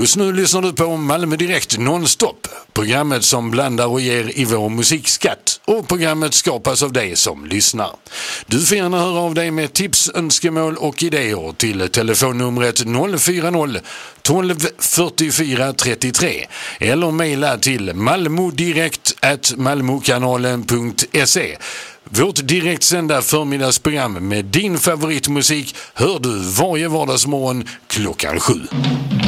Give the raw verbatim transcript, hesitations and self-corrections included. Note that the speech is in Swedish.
Just nu lyssnar du på Malmö Direkt nonstop. Programmet som blandar och ger i vår musikskatt. Och programmet skapas av dig som lyssnar. Du får gärna höra av dig med tips, önskemål och idéer till telefonnumret noll fyra noll tolv fyrtiofyra trettiotre eller mejla till malmodirekt at malmokanalen punkt se. Vårt direktsända förmiddagsprogram med din favoritmusik hör du varje vardagsmorgon klockan sju.